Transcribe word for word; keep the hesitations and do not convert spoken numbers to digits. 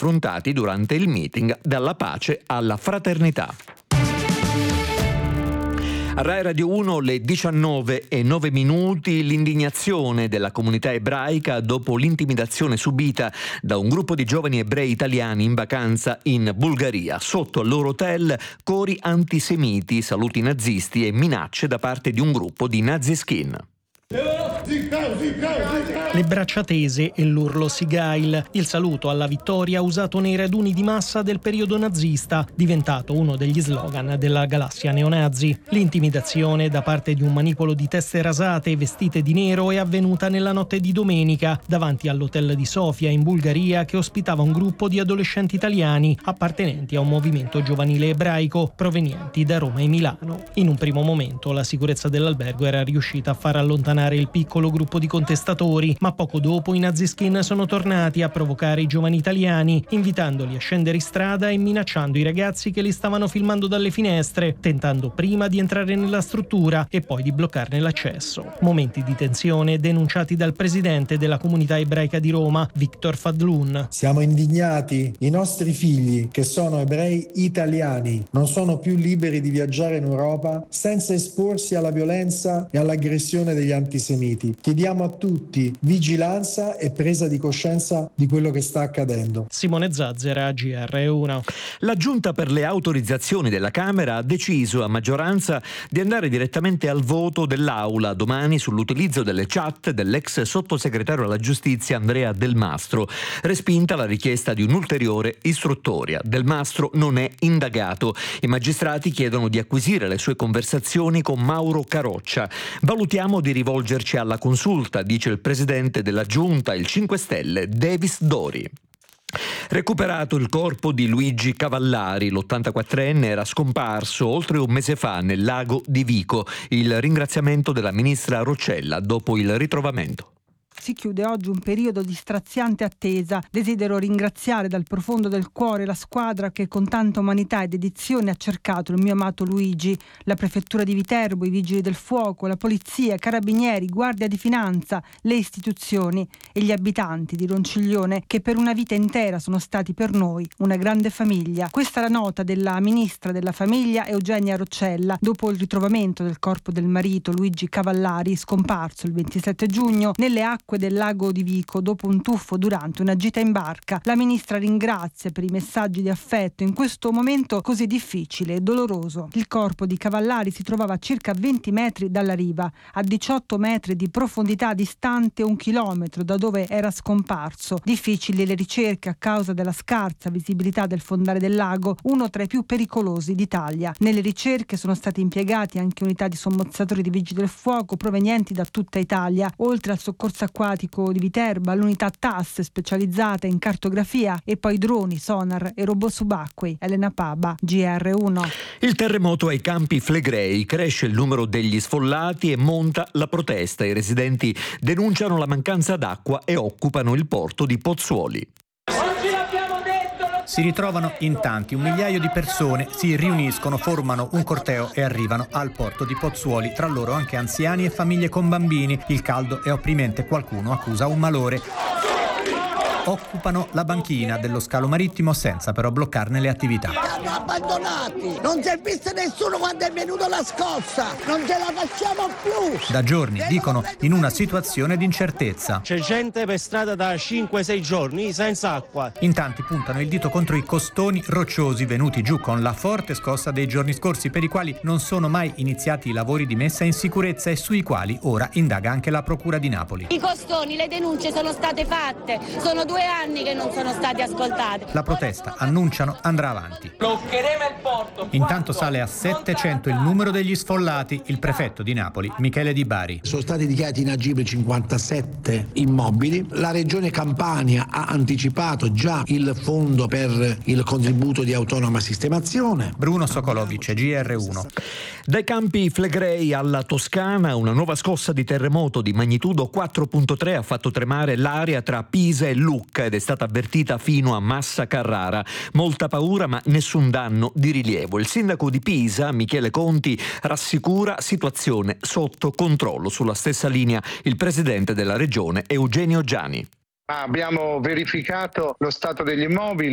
affrontati durante il meeting Dalla pace alla fraternità. A Rai Radio uno le diciannove e nove minuti, l'indignazione della comunità ebraica dopo l'intimidazione subita da un gruppo di giovani ebrei italiani in vacanza in Bulgaria. Sotto al loro hotel cori antisemiti, saluti nazisti e minacce da parte di un gruppo di Naziskin. Le braccia tese e l'urlo Sigail, il saluto alla vittoria usato nei raduni di massa del periodo nazista, diventato uno degli slogan della galassia neonazi. L'intimidazione da parte di un manipolo di teste rasate vestite di nero è avvenuta nella notte di domenica davanti all'hotel di Sofia in Bulgaria, che ospitava un gruppo di adolescenti italiani appartenenti a un movimento giovanile ebraico provenienti da Roma e Milano. In un primo momento la sicurezza dell'albergo era riuscita a far allontanare il piccolo gruppo di contestatori, ma poco dopo i Naziskin sono tornati a provocare i giovani italiani, invitandoli a scendere in strada e minacciando i ragazzi che li stavano filmando dalle finestre, tentando prima di entrare nella struttura e poi di bloccarne l'accesso. Momenti di tensione denunciati dal presidente della comunità ebraica di Roma, Victor Fadlun. Siamo indignati. I nostri figli, che sono ebrei italiani, non sono più liberi di viaggiare in Europa senza esporsi alla violenza e all'aggressione degli antisemiti. Chiediamo a tutti vigilanza e presa di coscienza di quello che sta accadendo. Simone Zazzera, G R uno. La Giunta per le autorizzazioni della Camera ha deciso a maggioranza di andare direttamente al voto dell'Aula domani sull'utilizzo delle chat dell'ex sottosegretario alla giustizia Andrea Del Mastro. Respinta la richiesta di un'ulteriore istruttoria. Del Mastro non è indagato. I magistrati chiedono di acquisire le sue conversazioni con Mauro Caroccia. Valutiamo di rivolgerci alla consulta, dice il presidente della Giunta, il cinque Stelle, Davis Dori. Recuperato il corpo di Luigi Cavallari, l'ottantaquattrenne era scomparso oltre un mese fa nel lago di Vico. Il ringraziamento della ministra Roccella dopo il ritrovamento. Si chiude oggi un periodo di straziante attesa. Desidero ringraziare dal profondo del cuore la squadra che con tanta umanità e dedizione ha cercato il mio amato Luigi, la prefettura di Viterbo, i vigili del fuoco, la polizia, i carabinieri, guardia di finanza, le istituzioni e gli abitanti di Ronciglione che per una vita intera sono stati per noi una grande famiglia. Questa è la nota della ministra della famiglia Eugenia Roccella dopo il ritrovamento del corpo del marito Luigi Cavallari, scomparso il ventisette giugno nelle acque del lago di Vico dopo un tuffo durante una gita in barca. La ministra ringrazia per i messaggi di affetto in questo momento così difficile e doloroso. Il corpo di Cavallari si trovava a circa venti metri dalla riva, a diciotto metri di profondità, distante un chilometro da dove era scomparso. Difficili le ricerche a causa della scarsa visibilità del fondale del lago, uno tra i più pericolosi d'Italia. Nelle ricerche sono stati impiegati anche unità di sommozzatori di vigili del fuoco provenienti da tutta Italia, oltre al soccorso acquatico di Viterbo, l'unità T A S specializzata in cartografia e poi droni, sonar e robot subacquei. Elena Paba, G R uno. Il terremoto ai Campi Flegrei, cresce il numero degli sfollati e monta la protesta. I residenti denunciano la mancanza d'acqua e occupano il porto di Pozzuoli. Si ritrovano in tanti, un migliaio di persone si riuniscono, formano un corteo e arrivano al porto di Pozzuoli, tra loro anche anziani e famiglie con bambini. Il caldo è opprimente, qualcuno accusa un malore. Occupano la banchina dello scalo marittimo senza però bloccarne le attività. Siamo abbandonati, non si è visto nessuno quando è venuta la scossa, non ce la facciamo più. Da giorni, dicono, in una situazione di incertezza. C'è gente per strada da cinque sei giorni senza acqua. In tanti puntano il dito contro i costoni rocciosi venuti giù con la forte scossa dei giorni scorsi, per i quali non sono mai iniziati i lavori di messa in sicurezza e sui quali ora indaga anche la Procura di Napoli. I costoni, le denunce sono state fatte, sono due anni che non sono stati ascoltate. La protesta, annunciano, andrà avanti. Bloccheremo il porto. Intanto sale a settecento il numero degli sfollati. Il prefetto di Napoli, Michele Di Bari. Sono stati dichiarati inagibili cinquantasette immobili. La regione Campania ha anticipato già il fondo per il contributo di autonoma sistemazione. Bruno Sokolovic, G R uno. Dai Campi Flegrei alla Toscana, una nuova scossa di terremoto di magnitudo quattro virgola tre ha fatto tremare l'area tra Pisa e Lucca ed è stata avvertita fino a Massa Carrara. Molta paura ma nessun danno di rilievo. Il sindaco di Pisa, Michele Conti, rassicura situazione sotto controllo. Sulla stessa linea il presidente della regione, Eugenio Giani. Abbiamo verificato lo stato degli immobili.